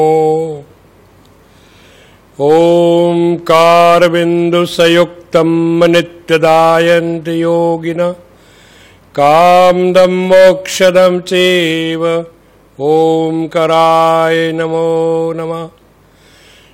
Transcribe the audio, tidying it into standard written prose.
ओंकारबिन्दुसयुक्तं नित्यदायन्ति योगिनः कामदं मोक्षदं चैव ओंकाराय नमो नमः।